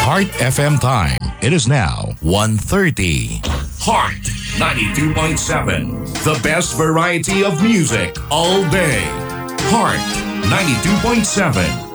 Heart FM time. It is now 1:30. Heart 92.7. The best variety of music all day. Heart 92.7.